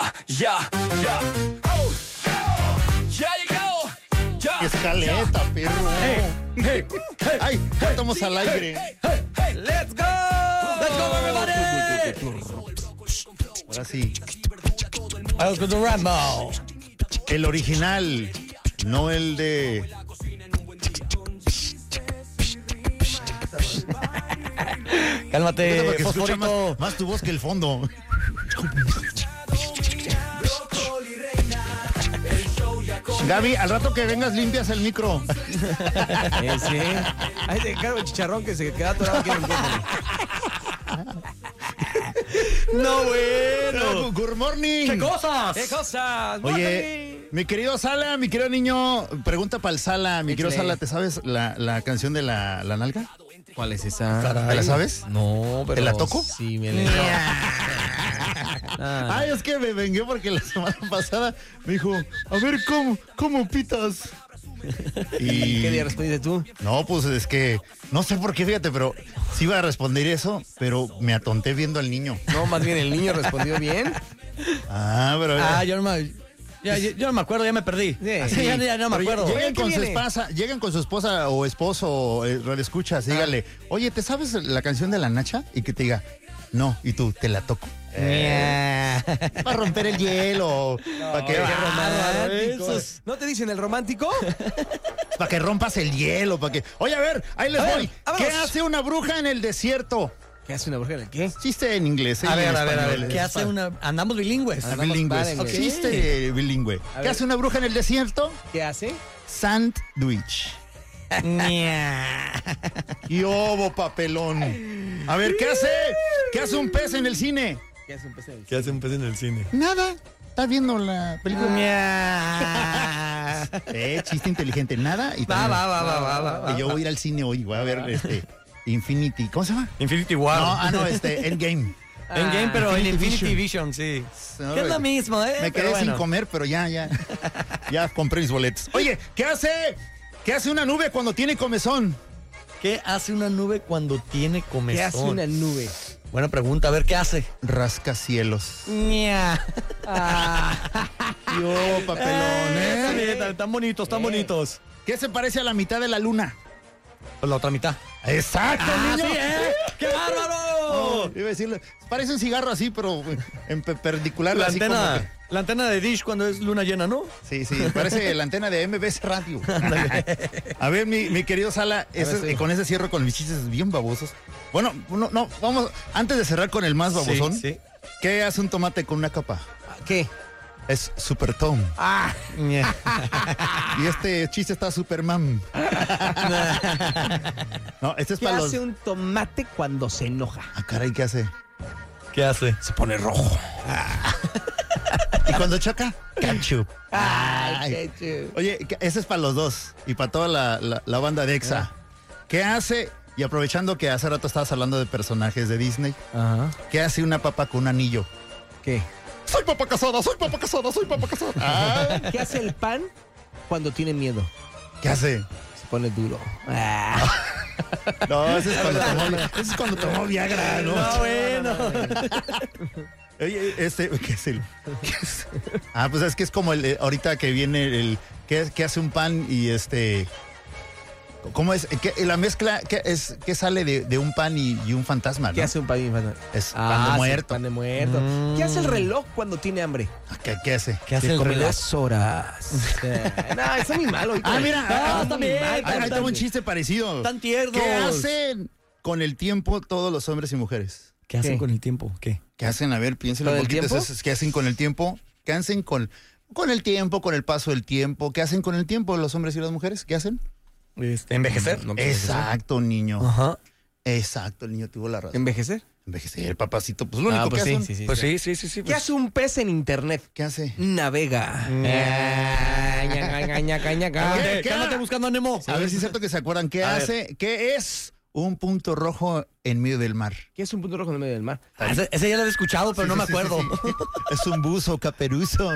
Escaleta, perro. Ay, ya estamos al aire. Let's go. Let's go, everybody. Ahora sí. Vamos con tu Rambo. El original, no el de... Cálmate, Porque se escucha fosforito. más tu voz que el fondo. Gaby, al rato que vengas limpias el micro. Sí. Ahí te encargo el chicharrón que se queda atorado aquí en el cuerpo. No, bueno. Good morning. ¿Qué cosas? ¿Qué cosas? Oye, mi querido Sala, mi querido niño, pregunta para el Sala. Mi querido Sala, ¿te sabes la canción de la nalga? ¿Cuál es esa? ¿Te la sabes? No, pero... ¿Te la toco? Sí, me la... Ay, es que me vengué porque la semana pasada me dijo, a ver, ¿cómo pitas? Y... ¿Qué día respondiste tú? No, pues es que, no sé por qué, fíjate, pero sí iba a responder eso, pero me atonté viendo al niño. No, más bien el niño respondió bien. Pero... yo no me acuerdo, ya me perdí. Sí. Ya no me Pero acuerdo. llegan con su esposa o esposo, escuchas, dígale, oye, ¿te sabes la canción de la Nacha? Y que te diga, no, y tú, te la toco. Para romper el hielo, para que Románticos. ¿No te dicen el romántico? para que rompas el hielo, para que... Oye, a ver, ahí les voy. vámonos. ¿Qué hace una bruja en el desierto? ¿Qué hace una bruja? ¿Qué? Chiste en inglés. A ver, en ¿qué hace una...? Andamos bilingües. Bilingües. Andamos Chiste bilingüe. ¿Qué ver. hace una bruja en el desierto? ¿Qué hace? Sandwich. Y ovo, papelón. A ver, ¿qué hace? ¿Qué hace un pez en el cine? ¿Qué hace un pez en el... ¿Qué hace un pez en el cine? Nada. Está viendo la película. Chiste inteligente. Nada. Y también- Va. Yo voy a ir al cine hoy. Voy a ver Infinity. ¿Cómo se llama? Infinity War. No, Endgame. Endgame, pero en Infinity Infinity Vision, sí. No, Que es lo mismo, ¿eh? Me quedé Pero sin bueno. comer, pero ya compré mis boletos. Oye, ¿qué hace una nube cuando tiene comezón? ¿Qué hace una nube cuando tiene comezón? ¿Qué hace una nube? Buena pregunta, a ver, ¿qué hace? Rascacielos. Ña. Yo, papelón, Tan bonitos, tan bonitos. ¿Qué se parece a la mitad de la luna? Pues la otra mitad. ¡Exacto, niño! ¡Sí, ¡Qué bárbaro! Iba a decirle, parece un cigarro así, pero en perpendicular. La así antena, como que- la antena de Dish cuando es luna llena, ¿no? Sí, parece la antena de MBS Radio. A ver, mi querido Sala, con ese cierro con mis chistes bien babosos. Bueno, no, vamos, antes de cerrar con el más babosón, Sí. ¿qué hace un tomate con una capa? ¿Qué? Es Super Tom. Ña. Y este chiste está Superman. No, este es ¿Qué para los... hace un tomate cuando se enoja? Ah, caray, ¿qué hace? ¿Qué hace? Se pone rojo. ¿Y cuando choca? Ketchup. Ay, qué chulo. Oye, ese es para los dos y para toda la banda de EXA. ¿Qué hace? Y aprovechando que hace rato estabas hablando de personajes de Disney, Ajá. ¿qué hace una papa con un anillo? ¿Qué? Soy papa casada, soy papa casada, soy papa casada. Ah, ¿Qué hace el pan cuando tiene miedo? ¿qué hace? Se pone duro. No, ese es cuando tomó Viagra, ¿no? bueno. Oye, ¿qué es el? Pues es que es como ahorita que viene ¿qué hace un pan y ¿cómo es? La mezcla, ¿qué sale de un pan y un fantasma, ¿Qué no? hace un pan infernal? Es pan de sí, muerto. pan de muerto. ¿Qué hace el reloj cuando tiene hambre? ¿Qué hace? ¿Qué hace Se el come reloj? las horas. No, está muy malo. Mira, está bien. ahí tengo un chiste parecido. Tan tiernos. ¿Qué hacen con el tiempo todos los hombres y mujeres? ¿Qué hacen ¿Qué? con el tiempo? ¿Qué? ¿Qué hacen? A ver, piénsenlo ¿Con un el poquito. tiempo? ¿Qué hacen con el tiempo? ¿Qué hacen con el tiempo, con el paso del tiempo? ¿Qué hacen con el tiempo los hombres y las mujeres? ¿Qué hacen? ¿Envejecer? Exacto, niño. Ajá. Exacto, el niño tuvo la razón. ¿Envejecer? Envejecer, papacito. Pues lo único pues que sí, hacen. sí. Pues sí. ¿Qué hace un pez en internet? ¿Qué hace? Navega. ¿Qué? Cálmate buscando a Nemo. A ver si es cierto que se acuerdan. ¿Qué A ver. hace? ¿Qué es un punto rojo en medio del mar. ¿Qué es un punto rojo en el medio del mar? Ese ya lo he escuchado, pero Sí, no sí, me sí, acuerdo. sí, sí. Es un buzo caperuzo.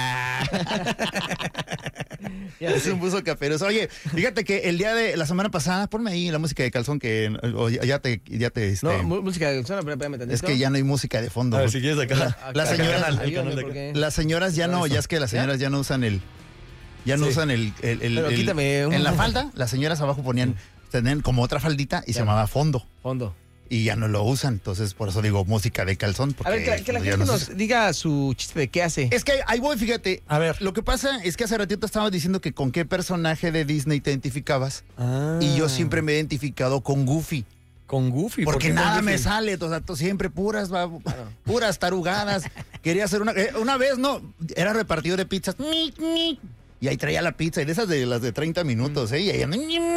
Es un buzo caperuzo. Oye, fíjate que el día de la semana pasada, ponme ahí la música de calzón que ya te No, música de canción, pero espérame tantito. es que ya no hay música de fondo. A ver, si quieres acá. Las Acá, señoras- ayúdame, el canal de acá. porque- Las señoras ya no, ya es que las señoras ya no usan el Sí. usan el Pero quítame un- en la falda, las señoras abajo tenían como otra faldita y se llamaba fondo. Fondo. Y ya no lo usan, entonces por eso digo música de calzón. A ver, que la pues, ya gente no se nos usa. diga su chiste de qué hace. Es que ahí voy, fíjate. A ver. Lo que pasa es que hace ratito estabas diciendo que con qué personaje de Disney te identificabas. Y yo siempre me he identificado con Goofy. Con Goofy. ¿por Porque qué con nada Goofy? me sale, o sea, siempre puras tarugadas. Quería hacer una vez, no, era repartido de pizzas. Y ahí traía la pizza, y de esas de las de 30 minutos, ¿eh? Y ahí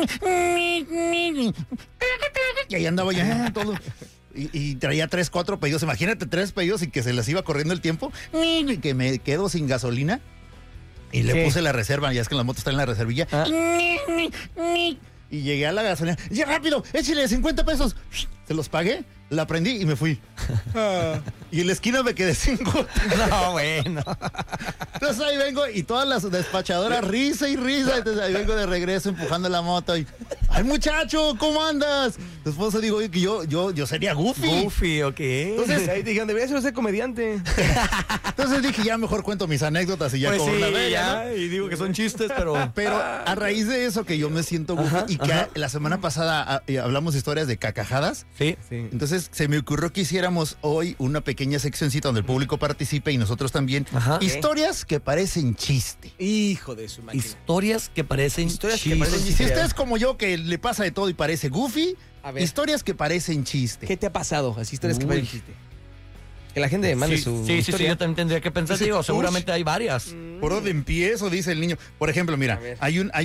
andaba ya todo. Y traía 3, 4 pedidos. Imagínate 3 pedidos y que se les iba corriendo el tiempo. Y que me quedo sin gasolina. Y le ¿Qué? puse la reserva, ya es que la moto está en la reservilla. Ah. Y llegué a la gasolina. ¡Ya rápido! ¡Échale 50 pesos! Se los pagué, la prendí y me fui. Y en la esquina me quedé sin gota. No, bueno. Entonces ahí vengo y todas las despachadoras risa y risa. Entonces ahí vengo de regreso empujando la moto y ¡ay, muchacho! ¿Cómo andas? Después digo que yo sería Goofy. Goofy, ok. Entonces, ahí dijeron, debería ser comediante. Entonces dije, ya mejor cuento mis anécdotas y ya pues cobro sí, una bella, ya, ¿no? y digo que son chistes, pero... Pero a raíz de eso que yo me siento Goofy y que la semana pasada hablamos historias de cacajadas. Sí. Sí. Entonces se me ocurrió que hiciéramos hoy una pequeña seccioncita donde el público participe y nosotros también. Ajá. Historias que parecen chiste. Hijo de su máquina. Historias que parecen Historias que chistes. parecen Y si usted es como yo que le pasa de todo y parece Goofy, A ver. historias que parecen chiste. ¿Qué te ha pasado? Así historias que Uy. parecen chiste. Que la gente mande Sí, su sí, historia. yo también tendría que pensar, Sí, digo, ush. seguramente hay varias. ¿Por dónde empiezo? Dice el niño. Por ejemplo, mira, A ver. hay un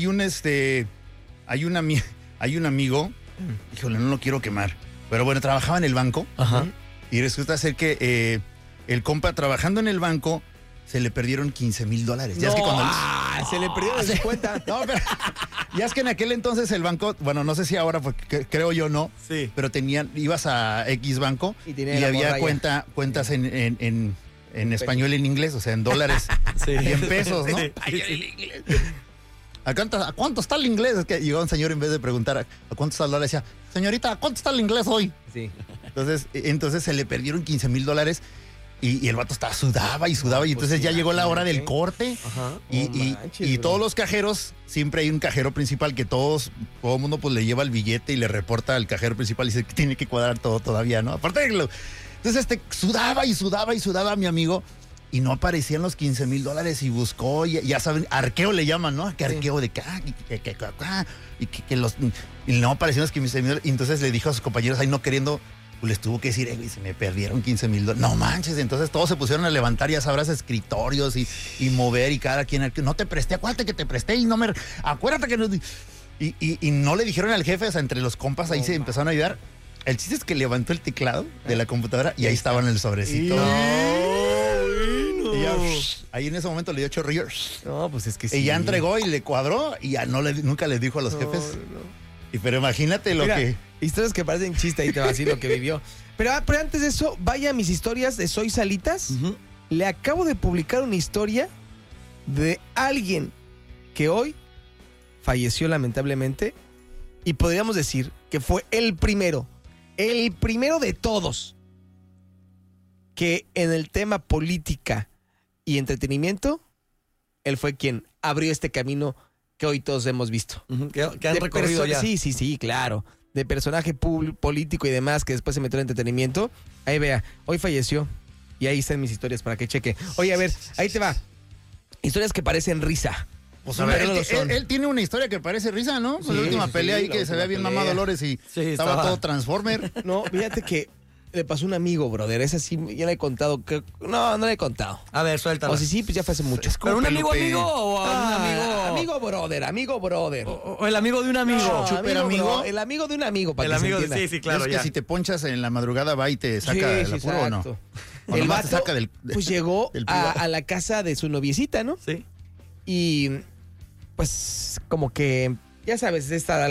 amigo, híjole, no lo quiero quemar, pero bueno, trabajaba en el banco Ajá. y resulta ser que el compa trabajando en el banco se le perdieron $15,000. Ya es que cuando se le perdió de su cuenta. no, pero, ya es que en aquel entonces el banco, bueno, no sé si ahora, porque creo yo no, Sí. pero ibas a X banco Y y, tenía la había morralla. cuentas en español y en inglés, o sea, en dólares Sí. y en pesos, ¿no? Sí. ¿A cuánto está el inglés? Es que llegó un señor en vez de preguntar a cuánto está el dólar, decía, señorita, ¿a cuánto está el inglés hoy? Sí. Entonces se le perdieron $15,000 y el vato sudaba y entonces pues ya llegó la hora del imagínate. corte. Ajá. Y No manches, y bro. todos los cajeros, siempre hay un cajero principal que todo el mundo pues le lleva el billete y le reporta al cajero principal y dice que tiene que cuadrar todo todavía, ¿no? Aparte de entonces sudaba mi amigo y no aparecían los $15,000 y buscó, ya saben, arqueo le llaman, ¿no? Que arqueo de acá y no aparecían los $15,000 y entonces le dijo a sus compañeros ahí no queriendo, pues les tuvo que decir, güey, se me perdieron $15,000. No manches, entonces todos se pusieron a levantar, ya sabrás, escritorios y mover y cada quien, no te presté, acuérdate que te presté y acuérdate que no. Y no le dijeron al jefe, o sea, entre los compas ahí se empezaron a ayudar. El chiste es que levantó el teclado de la computadora y ahí estaba en el sobrecito. Y ya, ahí en ese momento le dio chorrillo. No, pues es que sí. Y ya entregó y le cuadró y ya nunca le dijo a los jefes. Pero imagínate lo Mira, que... historias que parecen chiste, ahí te va a decir lo que vivió. Pero antes de eso, vaya a mis historias de Soy Salitas. Ujú. Le acabo de publicar una historia de alguien que hoy falleció lamentablemente y podríamos decir que fue el primero de todos que en el tema política y entretenimiento, él fue quien abrió este camino que hoy todos hemos visto. Ujú, que han De recorrido ya. Sí, claro. De personaje político y demás que después se metió en entretenimiento. Ahí vea, hoy falleció. Y ahí están mis historias para que cheque. Oye, a ver, ahí te va. Historias que parecen risa. Pues a ver, Pero no lo son. él tiene una historia que parece risa, ¿no? Sí, Con la última sí, pelea sí, ahí la que se última ve bien pelea. mamá Dolores y Sí, estaba estaba- todo Transformer. No, fíjate que le pasó a un amigo, brother. Esa sí, ya le he contado. No le he contado. A ver, suéltala. O si sí, pues ya fue hace mucho. ¿Pero un amigo Lupe. amigo o un amigo? Amigo brother. O el amigo de un amigo. No, Chuper amigo. el amigo de un amigo, para El que se amigo de... entienda. Sí, sí, claro, es ya. que si te ponchas en la madrugada va y te saca Sí, del sí, apuro o no. exacto. O El nomás te vato, saca del- pues llegó del privado. a la casa de su noviecita, ¿no? Sí. Y pues como que, ya sabes, esta